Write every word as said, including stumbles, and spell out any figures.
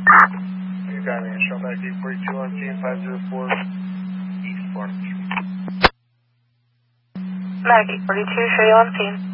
You got me. Show back eight forty-two on scene, five zero four East Farm Street. Mag eight forty-two, show you on scene.